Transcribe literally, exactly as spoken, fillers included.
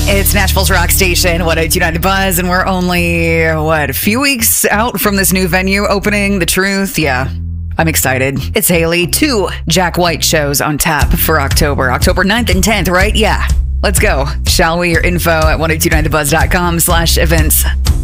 It's Nashville's rock station, one oh two point nine The Buzz, and we're only, what, a few weeks out from this new venue opening, The Truth. Yeah, I'm excited. It's Haley. Two Jack White shows on tap for October. October ninth and tenth, right? Yeah. Let's go. Shall we? Your info at ten twenty-nine the buzz dot com slash events.